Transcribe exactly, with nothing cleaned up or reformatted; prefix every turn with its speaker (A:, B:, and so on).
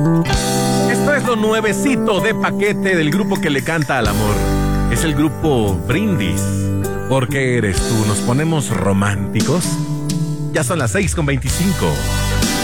A: Esto es lo nuevecito de paquete del grupo que le canta al amor. Es el grupo Brindis. ¿Por qué eres tú? ¿Nos ponemos románticos? Ya son las seis con veinticinco.